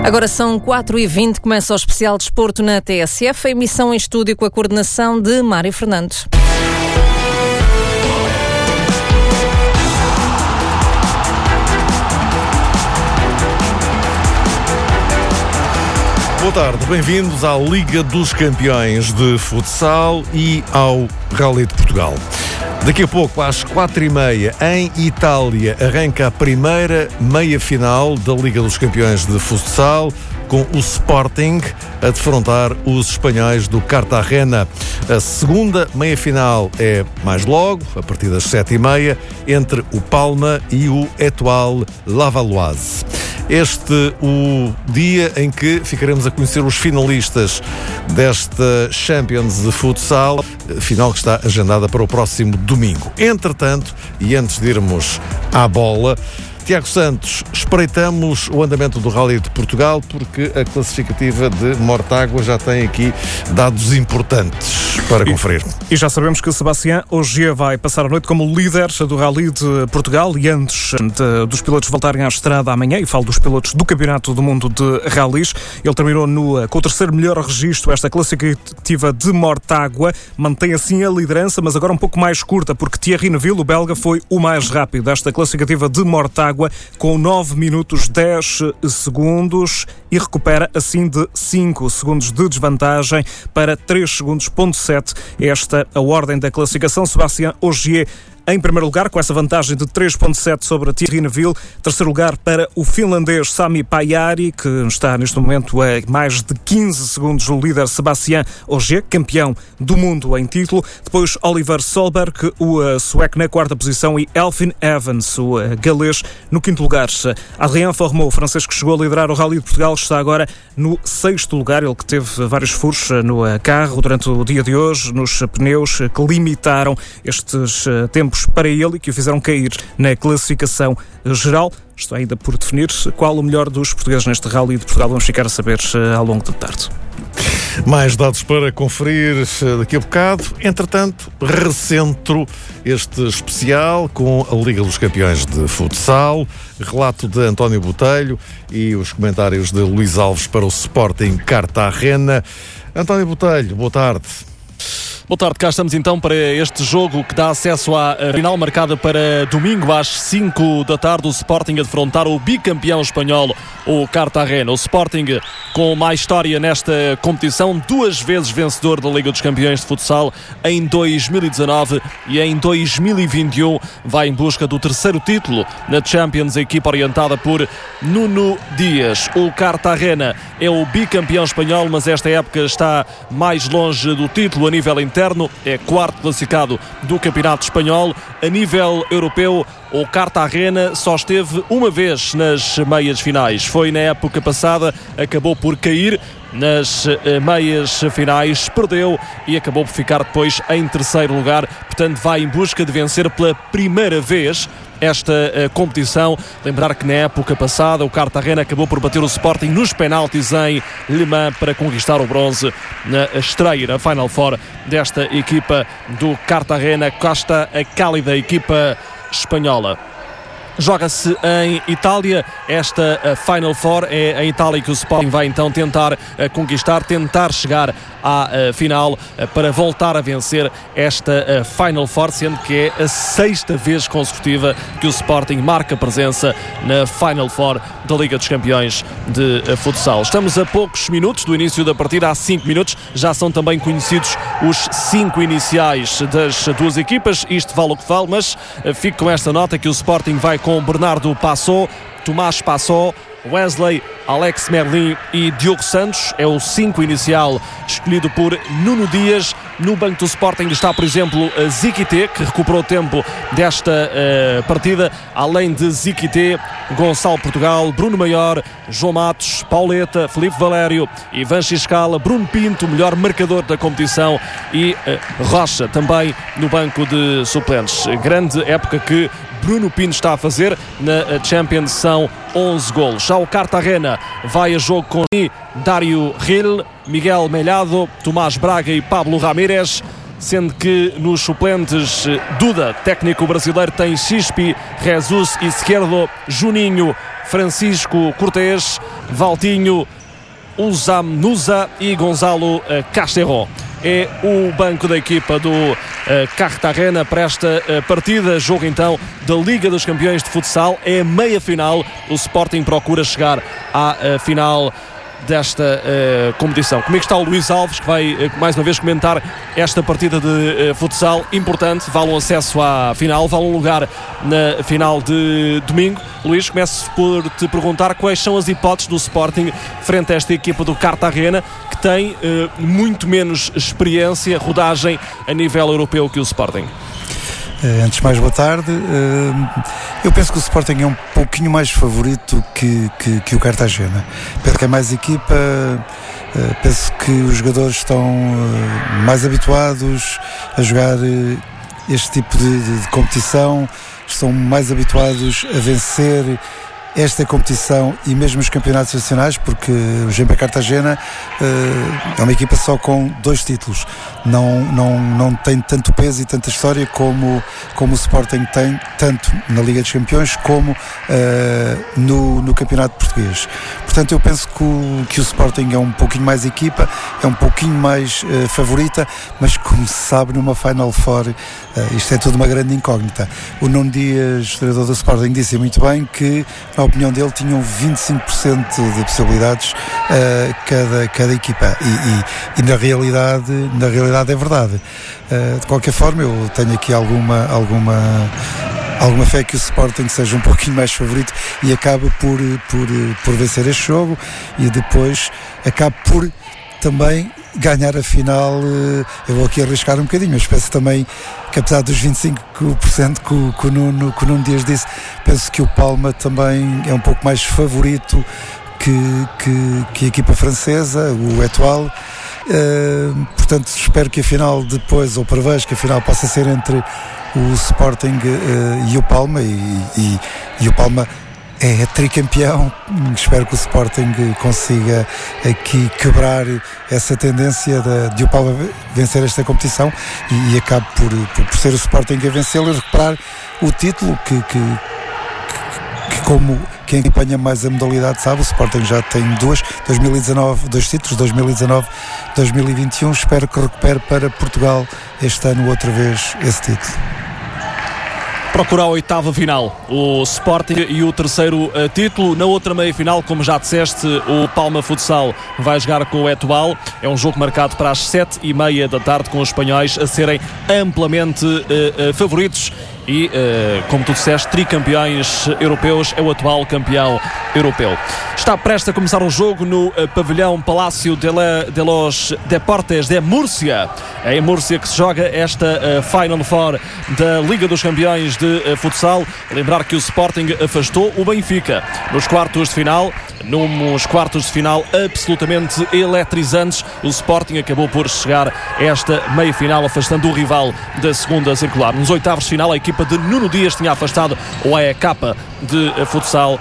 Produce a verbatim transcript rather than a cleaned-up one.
Agora são quatro e vinte, começa o especial Desporto na T S F, a emissão em estúdio com a coordenação de Mário Fernandes. Boa tarde, bem-vindos à Liga dos Campeões de Futsal e ao Rally de Portugal. Daqui a pouco, às quatro e meia, em Itália, arranca a primeira meia-final da Liga dos Campeões de Futsal, com o Sporting a defrontar os espanhóis do Cartagena. A segunda meia-final é mais logo, a partir das sete e meia, entre o Palma e o Étoile Lavalloise. Este o dia em que ficaremos a conhecer os finalistas desta Champions de Futsal, final que está agendada para o próximo domingo. Entretanto, e antes de irmos à bola, Tiago Santos, espreitamos o andamento do Rally de Portugal, porque a classificativa de Mortágua já tem aqui dados importantes para conferir. E, e já sabemos que Sebastián Ogier vai passar a noite como líder do Rally de Portugal, e antes de, dos pilotos voltarem à estrada amanhã, e falo dos pilotos do Campeonato do Mundo de Rallys, ele terminou no, com o terceiro melhor registro esta classificativa de Mortágua, mantém assim a liderança, mas agora um pouco mais curta, porque Thierry Neuville, o belga, foi o mais rápido desta classificativa de Mortágua, com nove minutos dez segundos, e recupera assim de cinco segundos de desvantagem para três segundos ponto sete. Esta a ordem da classificação. Sebastián Ogier em primeiro lugar, com essa vantagem de três ponto sete sobre Thierry Neuville. Terceiro lugar para o finlandês Sami Pajari, que está neste momento a mais de quinze segundos do líder Sebastián Ogier, campeão do mundo em título. Depois Oliver Solberg, o uh, sueco, na quarta posição, e Elfyn Evans, o uh, galês, no quinto lugar. Adrien Fourmaux, o francês que chegou a liderar o Rally de Portugal, está agora no sexto lugar. Ele que teve vários furos uh, no uh, carro durante o dia de hoje, nos uh, pneus, uh, que limitaram estes uh, tempos para ele e que o fizeram cair na classificação geral. Está ainda por definir qual o melhor dos portugueses neste Rally de Portugal. Vamos ficar a saber uh, ao longo da tarde. Mais dados para conferir daqui a bocado. Entretanto, recentro este especial com a Liga dos Campeões de Futsal, relato de António Botelho e os comentários de Luís Alves para o Sporting Cartagena. António Botelho, boa tarde. Boa tarde, cá estamos então para este jogo que dá acesso à final, marcada para domingo às cinco da tarde, o Sporting a defrontar o bicampeão espanhol, o Cartagena. O Sporting com mais história nesta competição, duas vezes vencedor da Liga dos Campeões de Futsal em dois mil e dezanove e em dois mil e vinte e um, vai em busca do terceiro título na Champions, a equipa orientada por Nuno Dias. O Cartagena é o bicampeão espanhol, mas esta época está mais longe do título a nível interno. Interno, é quarto classificado do Campeonato Espanhol. A nível europeu, o Cartagena só esteve uma vez nas meias finais. Foi na época passada, acabou por cair nas meias finais, perdeu e acabou por ficar depois em terceiro lugar. Portanto, vai em busca de vencer pela primeira vez esta uh, competição. Lembrar que na época passada o Cartagena acabou por bater o Sporting nos penaltis em Le Mans para conquistar o bronze na estreia, na Final Four desta equipa do Cartagena. Cá está a cálida equipa espanhola. Joga-se em Itália, esta uh, Final Four. É em Itália que o Sporting vai então tentar uh, conquistar, tentar chegar à uh, final uh, para voltar a vencer esta uh, Final Four, sendo que é a sexta vez consecutiva que o Sporting marca presença na Final Four da Liga dos Campeões de uh, Futsal. Estamos a poucos minutos do início da partida, há cinco minutos, já são também conhecidos os cinco iniciais das duas equipas, isto vale o que vale, mas uh, fico com esta nota que o Sporting vai com Bernardo Passó, Tomás Passó, Wesley, Alex Merlin e Diogo Santos. É o cinco inicial escolhido por Nuno Dias. No banco do Sporting está, por exemplo, Ziquité, que recuperou tempo desta uh, partida. Além de Ziquité, Gonçalo Portugal, Bruno Maior, João Matos, Pauleta, Filipe Valério, Ivan Xiscala, Bruno Pinto, melhor marcador da competição, e uh, Rocha também no banco de suplentes. Grande época que Bruno Pinto está a fazer na Champions, são onze golos. Já o Cartagena vai a jogo com Dário Gil, Miguel Melhado, Tomás Braga e Pablo Ramírez. sendo que nos suplentes Duda, técnico brasileiro, tem Xispi, Jesus Izquierdo, Juninho, Francisco Cortés, Valtinho, Uzam Nusa e Gonzalo Castellón. É o banco da equipa do uh, Cartagena para esta uh, partida, jogo então da Liga dos Campeões de Futsal. É a meia-final, o Sporting procura chegar à uh, final desta uh, competição. Como é que está o Luís Alves, que vai uh, mais uma vez comentar esta partida de uh, futsal importante, vale um acesso à final, vale um lugar na final de domingo. Luís, começo por te perguntar quais são as hipóteses do Sporting frente a esta equipa do Cartagena, que tem uh, muito menos experiência, rodagem a nível europeu que o Sporting. Antes de mais, boa tarde. Eu penso que o Sporting é um pouquinho mais favorito que, que, que o Cartagena. Penso que é mais equipa, penso que os jogadores estão mais habituados a jogar este tipo de, de, de competição, estão mais habituados a vencer esta competição e mesmo os campeonatos nacionais, porque o G M P Cartagena uh, é uma equipa só com dois títulos, não, não, não tem tanto peso e tanta história como, como o Sporting tem, tanto na Liga dos Campeões como uh, no, no Campeonato Português. Portanto, eu penso que o, que o Sporting é um pouquinho mais equipa, é um pouquinho mais uh, favorita, mas como se sabe, numa Final Four uh, isto é tudo uma grande incógnita. O Nuno Dias, treinador do Sporting, disse muito bem que, na opinião dele, tinham vinte e cinco por cento de possibilidades uh, cada, cada equipa e, e, e na realidade na realidade é verdade. Uh, de qualquer forma, eu tenho aqui alguma alguma alguma fé que o Sporting seja um pouquinho mais favorito e acabe por, por, por vencer este jogo e depois acabe por também ganhar a final. Eu vou aqui arriscar um bocadinho, mas penso também que, apesar dos vinte e cinco por cento que o, que o, Nuno, que o Nuno Dias disse, penso que o Palma também é um pouco mais favorito que, que, que a equipa francesa, o Etoile. Uh, portanto, espero que a final depois, ou prevejo que a final possa ser entre o Sporting uh, e o Palma, e, e, e o Palma é tricampeão. Espero que o Sporting consiga aqui quebrar essa tendência de, de o Palma vencer esta competição e, e acabe por, por, por ser o Sporting a vencê-lo e recuperar o título que, que, que, que como quem acompanha mais a modalidade sabe, o Sporting já tem duas, dois mil e dezanove, dois títulos, dois mil e dezanove, dois mil e vinte e um. Espero que recupere para Portugal este ano outra vez esse título. Procura a oitava final, o Sporting, e o terceiro uh, título. Na outra meia-final, como já disseste, o Palma Futsal vai jogar com o Etoile. É um jogo marcado para as sete e meia da tarde, com os espanhóis a serem amplamente uh, uh, favoritos. E, uh, como tu disseste, tricampeões europeus, é o atual campeão europeu. Está prestes a começar um jogo no uh, pavilhão Palácio de, la, de los Deportes de Múrcia. É em Múrcia que se joga esta uh, Final Four da Liga dos Campeões de uh, Futsal. Lembrar que o Sporting afastou o Benfica nos quartos de final. Nos quartos de final absolutamente eletrizantes, o Sporting acabou por chegar a esta meia-final, afastando o rival da segunda circular. Nos oitavos de final, a equipa de Nuno Dias tinha afastado o A E K de futsal